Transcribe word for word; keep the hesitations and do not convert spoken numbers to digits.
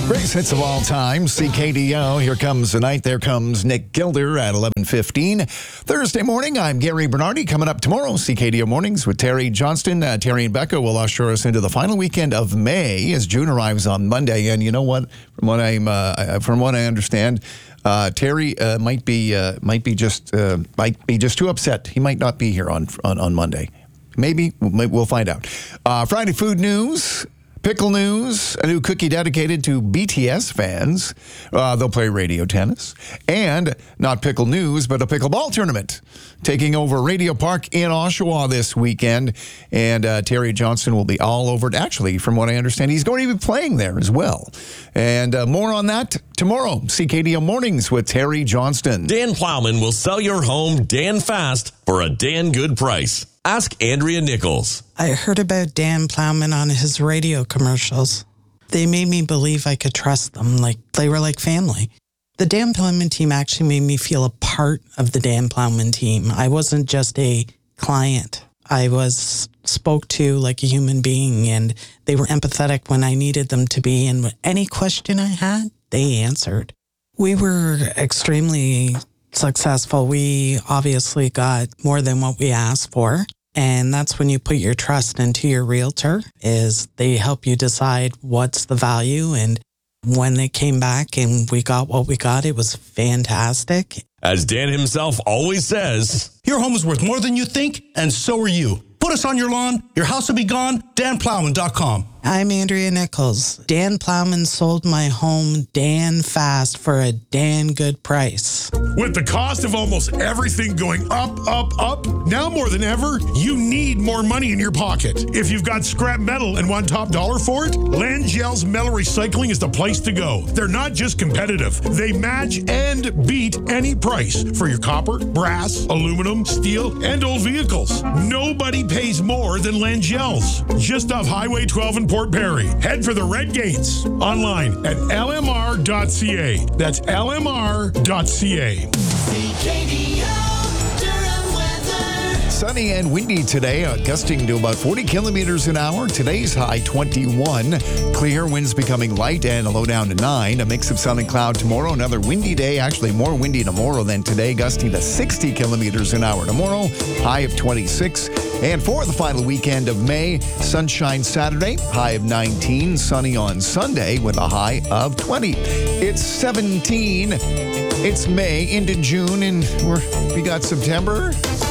Greatest hits of all time, C K D O. Here comes the night. There comes Nick Gilder at eleven fifteen. Thursday morning, I'm Gary Bernardi. Coming up tomorrow, C K D O Mornings with Terry Johnston. Uh, Terry and Becca will usher us into the final weekend of May as June arrives on Monday. And you know what? From what I'm, uh, from what I understand, uh, Terry uh, might be uh, might be just uh, might be just too upset. He might not be here on on, on Monday. Maybe we'll find out. Uh, Friday food news. Pickle news, a new cookie dedicated to B T S fans. Uh, they'll play radio tennis. And not pickle news, but a pickleball tournament taking over Radio Park in Oshawa this weekend. And uh, Terry Johnston will be all over it. Actually, from what I understand, he's going to be playing there as well. And uh, more on that tomorrow. C K D O Mornings with Terry Johnston. Dan Plowman will sell your home Dan fast for a Dan good price. Ask Andrea Nichols. I heard about Dan Plowman on his radio commercials. They made me believe I could trust them, like they were like family. The Dan Plowman team actually made me feel a part of the Dan Plowman team. I wasn't just a client. I was spoke to like a human being, and they were empathetic when I needed them to be. And any question I had, they answered. We were extremely successful. We obviously got more than what we asked for. And that's when you put your trust into your realtor, is they help you decide what's the value. And when they came back and we got what we got, it was fantastic. As Dan himself always says, your home is worth more than you think, and so are you. Put us on your lawn, your house will be gone, dan plowman dot com. I'm Andrea Nichols. Dan Plowman sold my home Dan fast for a Dan good price. With the cost of almost everything going up, up, up, now more than ever, you need more money in your pocket. If you've got scrap metal and want top dollar for it, Langell's Metal Recycling is the place to go. They're not just competitive. They match and beat any price for your copper, brass, aluminum, steel, and old vehicles. Nobody pays more than Langell's. Just off Highway twelve in Port Perry. Head for the Red Gates. Online at L M R dot C A. That's L M R dot C A. C K D O Durham weather. Sunny and windy today, uh, gusting to about forty kilometers an hour. Today's high twenty-one. Clear winds becoming light and a low down to nine. A mix of sun and cloud tomorrow. Another windy day, actually more windy tomorrow than today, gusting to sixty kilometers an hour tomorrow. High of twenty-six. And for the final weekend of May, sunshine Saturday, high of nineteen, sunny on Sunday with a high of twenty. It's seventeen. It's May into June, and we're, we got September.